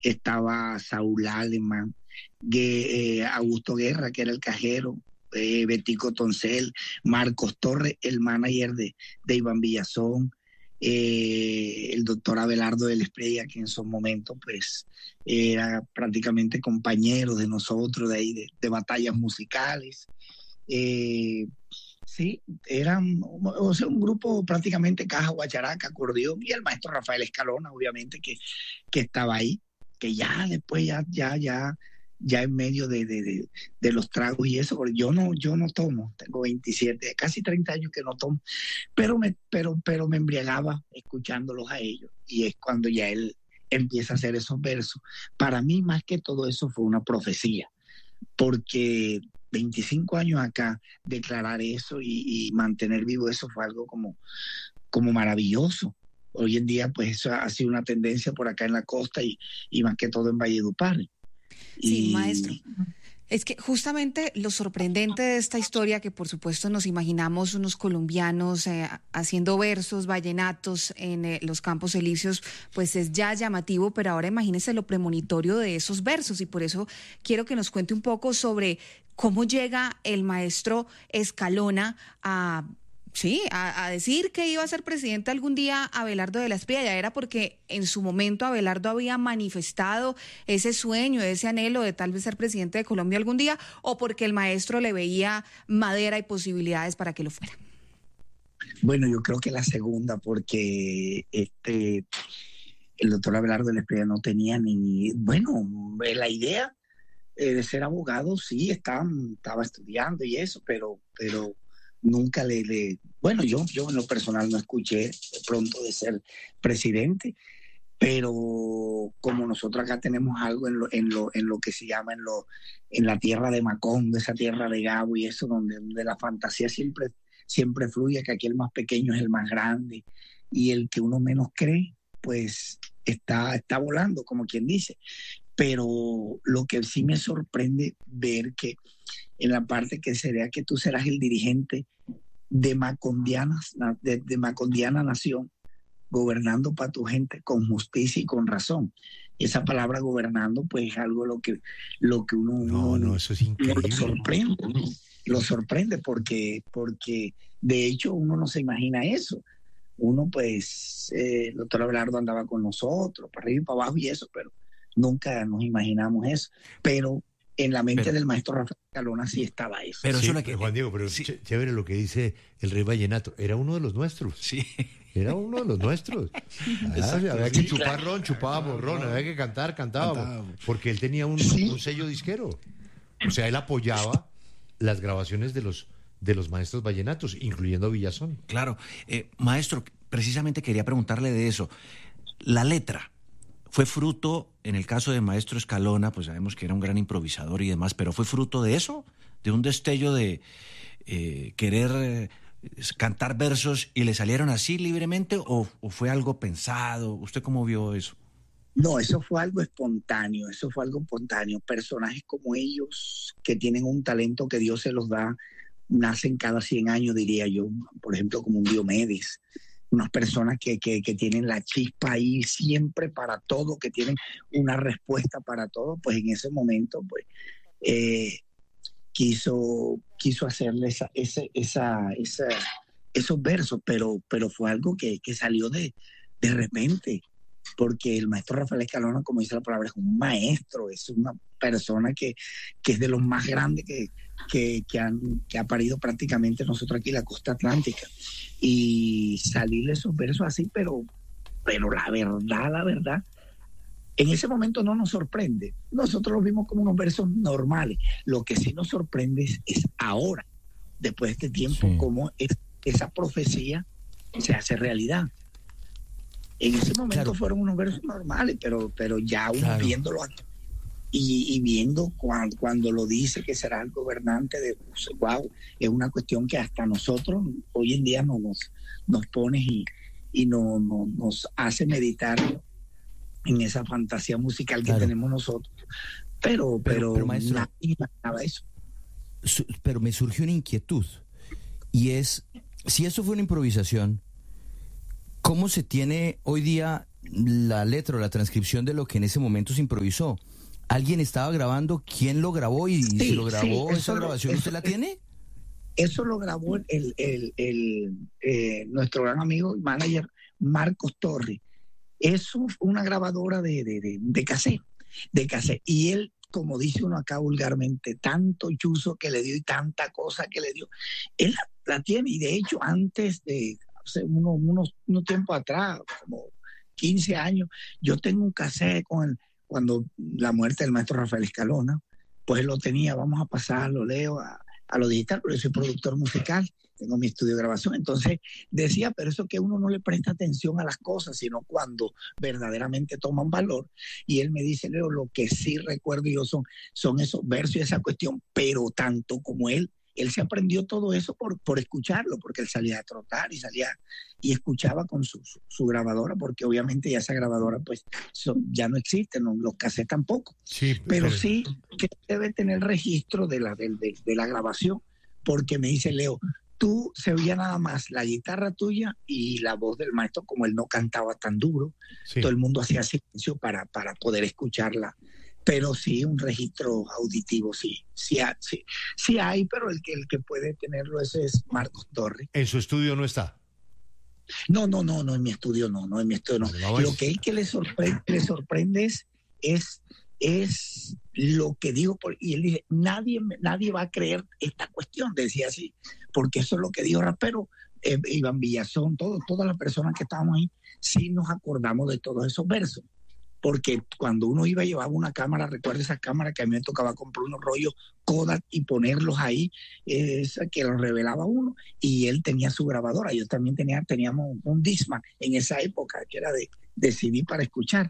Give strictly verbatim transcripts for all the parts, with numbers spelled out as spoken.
estaba Saúl Alemán, eh, Augusto Guerra, que era el cajero, eh, Betico Toncel, Marcos Torres, el manager de, de Iván Villazón, eh, el doctor Abelardo del Espriella, que en su momento pues era prácticamente compañero de nosotros de ahí, de, de batallas musicales. Eh, sí, eran o sea, un grupo prácticamente caja, guacharaca, acordeón, y el maestro Rafael Escalona, obviamente, que, que estaba ahí, que ya después, ya, ya, ya, ya en medio de, de, de, de los tragos y eso, porque yo no, yo no tomo, tengo veintisiete, casi treinta años que no tomo, pero me, pero, pero me embriagaba escuchándolos a ellos, y es cuando ya él empieza a hacer esos versos. Para mí, más que todo eso, fue una profecía, porque veinticinco años acá, declarar eso y, y mantener vivo eso fue algo como, como maravilloso. Hoy en día, pues eso ha sido una tendencia por acá en la costa y, y más que todo en Valledupar. Sí, Y... maestro. Es que justamente lo sorprendente de esta historia, que por supuesto nos imaginamos unos colombianos eh, haciendo versos, vallenatos en eh, los Campos Elíseos, pues es ya llamativo, pero ahora imagínese lo premonitorio de esos versos, y por eso quiero que nos cuente un poco sobre cómo llega el maestro Escalona a... Sí, a, a decir que iba a ser presidente algún día Abelardo de la Espriella. ¿Era porque en su momento Abelardo había manifestado ese sueño, ese anhelo de tal vez ser presidente de Colombia algún día, o porque el maestro le veía madera y posibilidades para que lo fuera? Bueno, yo creo que la segunda, porque este el doctor Abelardo de la Espriella no tenía ni, bueno, la idea eh, de ser abogado, sí, estaba, estaba estudiando y eso, pero, pero nunca le, le, bueno, yo, yo en lo personal no escuché de pronto de ser presidente, pero como nosotros acá tenemos algo en lo, en lo, en lo que se llama en, lo, en la tierra de Macondo, esa tierra de Gabo y eso, donde, donde la fantasía siempre, siempre fluye, que aquí el más pequeño es el más grande y el que uno menos cree, pues está, está volando, como quien dice. Pero lo que sí me sorprende ver que en la parte que sería que tú serás el dirigente de Macondiana, de, de Macondiana Nación, gobernando para tu gente con justicia y con razón. Esa palabra gobernando, pues es algo lo que, lo que uno, no, uno, no, eso es increíble. Lo sorprende, lo sorprende porque, porque de hecho uno no se imagina eso. Uno pues, eh, el doctor Abelardo andaba con nosotros, para arriba y para abajo y eso, pero nunca nos imaginamos eso. Pero en la mente pero, del maestro Rafael Escalona sí estaba eso. Pero sí, eso que, Juan Diego, pero sí. ch- chévere lo que dice el rey vallenato. Era uno de los nuestros. Sí. Era uno de los nuestros. Ah, había que chupar ron, chupábamos ron, había que cantar, cantábamos. cantábamos. Porque él tenía un, sí. un sello disquero. O sea, él apoyaba las grabaciones de los, de los maestros vallenatos, incluyendo Villazón. Claro. Eh, maestro, precisamente quería preguntarle de eso. La letra fue fruto, en el caso de maestro Escalona, pues sabemos que era un gran improvisador y demás, pero ¿fue fruto de eso? ¿De un destello de eh, querer eh, cantar versos y le salieron así libremente o, o fue algo pensado? ¿Usted cómo vio eso? No, eso fue algo espontáneo, eso fue algo espontáneo. Personajes como ellos, que tienen un talento que Dios se los da, nacen cada cien años, diría yo. Por ejemplo, como un Diomedes. Unas personas que, que, que tienen la chispa ahí siempre para todo, que tienen una respuesta para todo, pues en ese momento, pues, eh, quiso, quiso hacerle esa, esa, esa, esa, esos versos, pero, pero fue algo que, que salió de, de repente, porque el maestro Rafael Escalona, como dice la palabra, es un maestro, es una persona que, que es de los más grandes que, que, que, han, que ha parido prácticamente nosotros aquí en la costa atlántica. Y salirle esos versos así, pero, pero la verdad, la verdad, en ese momento no nos sorprende. Nosotros lo vimos como unos versos normales. Lo que sí nos sorprende es, es ahora, después de este tiempo, sí. cómo es, esa profecía se hace realidad. En ese momento claro. fueron unos versos normales, pero, pero ya uno claro. viéndolo aquí y, y viendo cuando, cuando lo dice que será el gobernante de wow, es una cuestión que hasta nosotros hoy en día no nos, nos pone y, y no, no, nos hace meditar en esa fantasía musical claro. que tenemos nosotros. Pero, pero, pero, pero maestro, nadie imaginaba eso. Su, pero me surgió una inquietud, y es, si eso fue una improvisación, ¿cómo se tiene hoy día la letra o la transcripción de lo que en ese momento se improvisó. ¿Alguien estaba grabando? ¿Quién lo grabó? Y sí, si lo grabó, sí, ¿esa lo, grabación eso, usted la tiene? Eso lo grabó el, el, el, el eh, nuestro gran amigo y manager Marcos Torres. Es una grabadora de, de, de, de cassette, de cassette. Y él, como dice uno acá vulgarmente, tanto chuzo que le dio y tanta cosa que le dio, él la, la tiene. Y de hecho, antes de, hace unos, unos, unos tiempos atrás, como quince años, yo tengo un cassette con el, cuando la muerte del maestro Rafael Escalona, pues él lo tenía, vamos a pasarlo, Leo, a, a lo digital, pero yo soy productor musical, tengo mi estudio de grabación. Entonces decía, pero eso que uno no le presta atención a las cosas, sino cuando verdaderamente toman valor. Y él me dice, Leo, lo que sí recuerdo yo son, son esos versos y esa cuestión, pero tanto como él, él se aprendió todo eso por, por escucharlo, porque él salía a trotar y salía y escuchaba con su, su, su grabadora, porque obviamente ya esa grabadora pues son, ya no existe, no, los cassettes tampoco. Sí, pero, pero sí que debe tener registro de la, de, de, de la grabación, porque me dice, Leo, tú se oía nada más la guitarra tuya y la voz del maestro, como él no cantaba tan duro, sí. Todo el mundo hacía silencio para, para poder escucharla. Pero sí, un registro auditivo, sí, sí, sí, sí hay, pero el que, el que puede tenerlo ese es Marcos Torres. ¿En su estudio no está? No, no, no, no, en mi estudio no, no, en mi estudio no. Bueno, lo que él que le sorprende, le sorprende es, es, es lo que digo, por, y él dice, nadie, nadie va a creer esta cuestión, decía así, porque eso es lo que dijo Rapero, eh, Iván Villazón, todo, todas las personas que estábamos ahí, sí nos acordamos de todos esos versos. Porque cuando uno iba a llevar una cámara, recuerda esa cámara que a mí me tocaba comprar unos rollos Kodak y ponerlos ahí, esa que los revelaba uno, y él tenía su grabadora. Yo también tenía, teníamos un Discman en esa época, que era de, de C D para escuchar.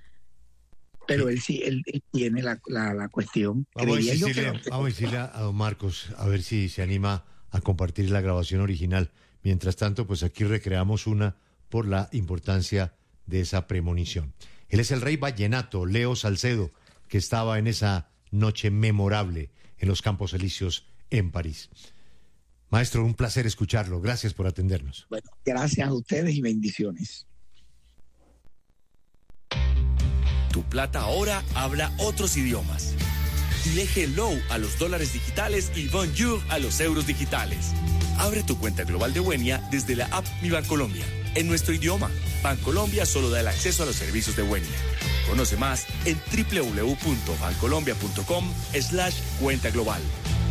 Pero él sí, él, él tiene la, la, la cuestión. Vamos a decirle, que... vamos a decirle a don Marcos, a ver si se anima a compartir la grabación original. Mientras tanto, pues aquí recreamos una por la importancia de esa premonición. Él es el rey vallenato, Leo Salcedo, que estaba en esa noche memorable en los Campos Elíseos en París. Maestro, un placer escucharlo. Gracias por atendernos. Bueno, gracias a ustedes y bendiciones. Tu plata ahora habla otros idiomas. Dile hello a los dólares digitales y bonjour a los euros digitales. Abre tu cuenta global de Buenia desde la app Mi Bancolombia. En nuestro idioma, Bancolombia solo da el acceso a los servicios de Buenia. Conoce más en www.bancolombia.com slash cuenta global.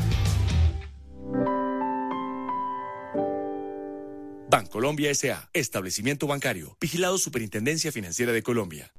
Bancolombia S A, establecimiento bancario, vigilado Superintendencia Financiera de Colombia.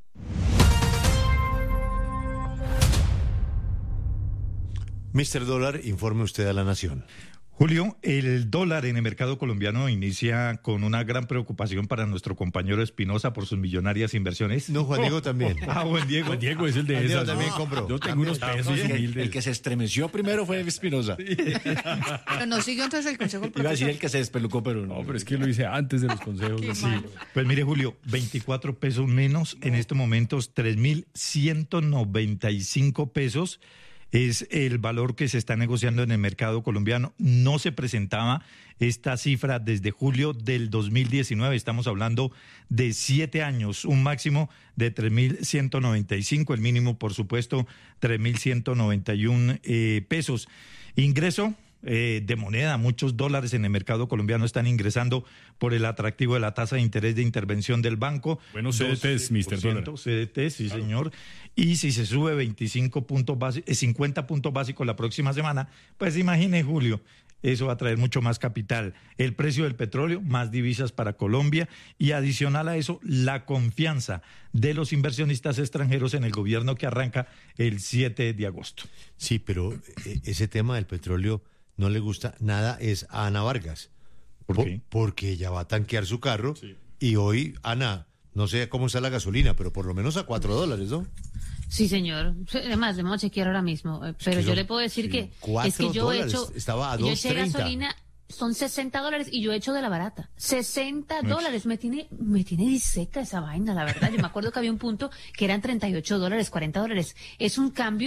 mister Dólar, informe usted a la Nación. Julio, el dólar en el mercado colombiano inicia con una gran preocupación para nuestro compañero Espinosa por sus millonarias inversiones. No, Juan Diego también. Ah, Juan Diego. Juan Diego es el de Juan Diego esas. también No, compró. Yo tengo unos pesos el, humildes. el que se estremeció primero fue Espinosa. Pero no siguió entonces el consejo del Iba a decir profesor. el que se despelucó, pero No, pero es que lo hice antes de los consejos. Qué Sí. malo. Pues mire, Julio, veinticuatro pesos menos en estos momentos, tres mil ciento noventa y cinco pesos. Es el valor que se está negociando en el mercado colombiano. No se presentaba esta cifra desde julio del dos mil diecinueve. Estamos hablando de siete años, un máximo de tres mil ciento noventa y cinco, el mínimo, por supuesto, tres mil ciento noventa y uno eh, pesos. Ingreso eh, de moneda, muchos dólares en el mercado colombiano están ingresando por el atractivo de la tasa de interés de intervención del banco. Bueno, C D Ts, mister Dólar. C D Ts, sí, claro, señor. Y si se sube veinticinco puntos básicos, cincuenta puntos básicos la próxima semana, pues imagine, Julio, eso va a traer mucho más capital. El precio del petróleo, más divisas para Colombia, y adicional a eso, la confianza de los inversionistas extranjeros en el gobierno que arranca el siete de agosto. Sí, pero eh, ese tema del petróleo no le gusta nada es a Ana Vargas. ¿Por qué? Porque ella va a tanquear su carro, Sí. y hoy, Ana, no sé cómo está la gasolina, pero por lo menos a cuatro dólares, ¿no? Sí, señor. Además, debemos chequear ahora mismo. Eh, Pero que yo son- le puedo decir sí, que cuatro es que yo he dólares. hecho, Estaba a yo dos eché treinta. gasolina, son sesenta dólares y yo he hecho de la barata. sesenta dólares. Me tiene, me tiene diseca esa vaina, la verdad. Yo me acuerdo que había un punto que eran treinta y ocho dólares, cuarenta dólares. Es un cambio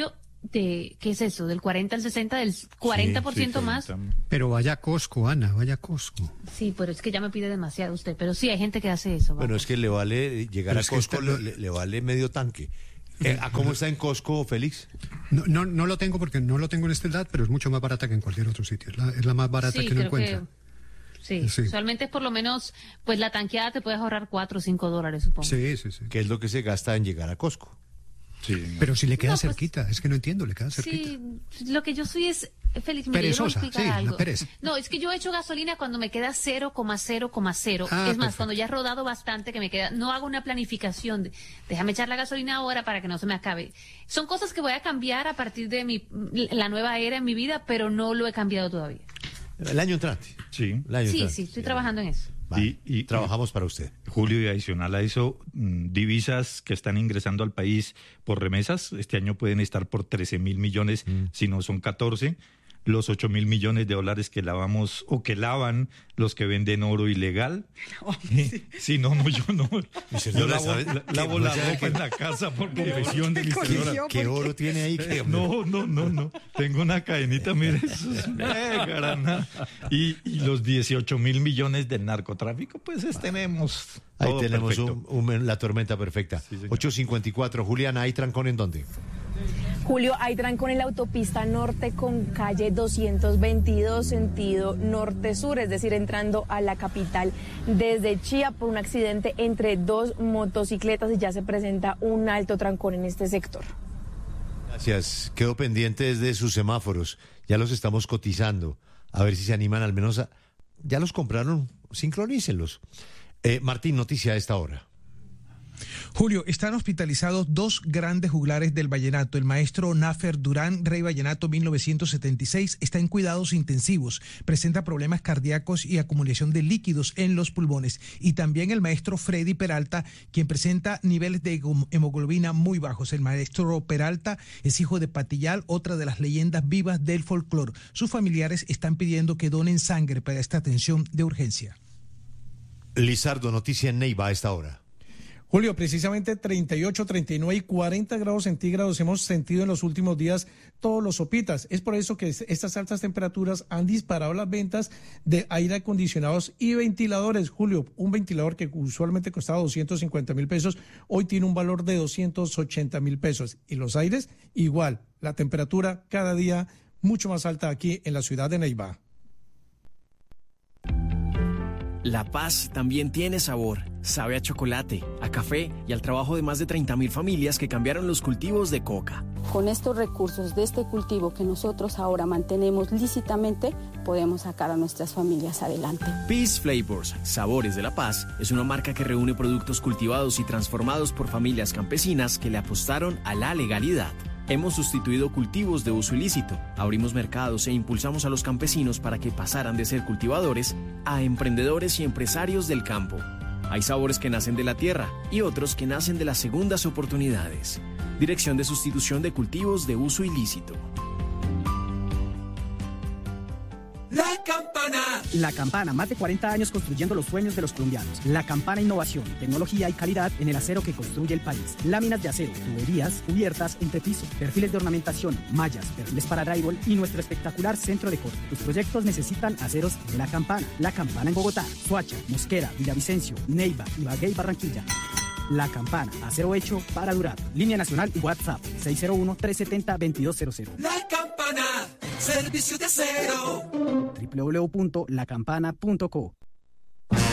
de, ¿qué es eso? Del cuarenta al sesenta, del cuarenta por ciento Sí, sí, más. cuarenta. Pero vaya a Costco, Ana, vaya a Costco. Sí, pero es que ya me pide demasiado usted. Pero sí, hay gente que hace eso. Bueno, vamos. es que le vale llegar Pero a es que Costco, está- le, le vale medio tanque. Eh, ¿A cómo está en Costco, Félix? No, no, no lo tengo porque no lo tengo en esta edad, pero es mucho más barata que en cualquier otro sitio. Es la, es la más barata Sí, que uno creo encuentra. que sí. Sí. Usualmente es por lo menos, pues la tanqueada te puedes ahorrar cuatro o cinco dólares, supongo. Sí, sí, sí. ¿Qué es lo que se gasta en llegar a Costco? Sí. Pero si le queda No, pues- cerquita, es que no entiendo, le queda cerquita. Sí, lo que yo soy es, Félix, me Perezosa, dieron explicar sí, la algo. pereza. No, es que yo echo gasolina cuando me queda cero coma cero coma cero. Ah, es más, perfecto. cuando ya he rodado bastante, que me queda, no hago una planificación. De, déjame echar la gasolina ahora para que no se me acabe. Son cosas que voy a cambiar a partir de mi, la nueva era en mi vida, pero no lo he cambiado todavía. El año entrante. Sí. El año Sí, entrante. sí, estoy trabajando en eso. Vale, Y- y- trabajamos para usted. Julio, y adicional a eso, mm, divisas que están ingresando al país por remesas, este año pueden estar por trece mil millones, si no son catorce. Los ocho mil millones de dólares que lavamos o que lavan los que venden oro ilegal. Sí, no, no, yo no. Yo señora, lavo, ¿sabe? la- ¿Qué? lavo la O sea, ropa que- en la casa por Confesión de mi señora. ¿Qué oro tiene ahí? ¿Qué? No, no, no, no. Tengo una cadenita, mire, eso es mega grana. Y, y los dieciocho mil millones del narcotráfico, pues es, tenemos. Ahí todo tenemos perfecto. un- un- la tormenta perfecta. Sí, señor. ocho cincuenta y cuatro. Juliana, ¿hay trancón en dónde? Julio, hay trancón en la autopista norte con calle doscientos veintidós, sentido norte-sur, es decir, entrando a la capital desde Chía por un accidente entre dos motocicletas y ya se presenta un alto trancón en este sector. Gracias. Quedo pendiente desde sus semáforos. Ya los estamos cotizando. A ver si se animan al menos a... Ya los compraron, sincronícenlos. Eh, Martín, noticia a esta hora. Julio, están hospitalizados dos grandes juglares del vallenato. El maestro Nafer Durán, Rey Vallenato mil novecientos setenta y seis, está en cuidados intensivos. Presenta problemas cardíacos y acumulación de líquidos en los pulmones. Y también el maestro Freddy Peralta, quien presenta niveles de hemoglobina muy bajos. El maestro Peralta es hijo de Patillal, otra de las leyendas vivas del folclore. Sus familiares están pidiendo que donen sangre para esta atención de urgencia. Lizardo, noticia en Neiva a esta hora. Julio, precisamente treinta y ocho, treinta y nueve y cuarenta grados centígrados hemos sentido en los últimos días todos los sopitas. Es por eso que estas altas temperaturas han disparado las ventas de aire acondicionados y ventiladores. Julio, un ventilador que usualmente costaba doscientos cincuenta mil pesos, hoy tiene un valor de doscientos ochenta mil pesos. Y los aires, igual. La temperatura cada día mucho más alta aquí en la ciudad de Neiva. La paz también tiene sabor. Sabe a chocolate, a café y al trabajo de más de treinta mil familias que cambiaron los cultivos de coca. Con estos recursos de este cultivo que nosotros ahora mantenemos lícitamente, podemos sacar a nuestras familias adelante. Peace Flavors, Sabores de la Paz, es una marca que reúne productos cultivados y transformados por familias campesinas que le apostaron a la legalidad. Hemos sustituido cultivos de uso ilícito, abrimos mercados e impulsamos a los campesinos para que pasaran de ser cultivadores a emprendedores y empresarios del campo. Hay sabores que nacen de la tierra y otros que nacen de las segundas oportunidades. Dirección de Sustitución de Cultivos de Uso Ilícito. La Campana. La Campana, más de cuarenta años construyendo los sueños de los colombianos. La Campana, innovación, tecnología y calidad en el acero que construye el país. Láminas de acero, tuberías, cubiertas, entrepiso, perfiles de ornamentación, mallas, perfiles para drywall y nuestro espectacular centro de corte. Tus proyectos necesitan aceros de La Campana. La Campana en Bogotá, Soacha, Mosquera, Villavicencio, Neiva, Ibagué y Barranquilla. La Campana, acero hecho para durar. Línea nacional y WhatsApp seis cero uno, tres siete cero, dos dos cero cero. La Campana, servicio de acero. doble u doble u doble u punto la campana punto co.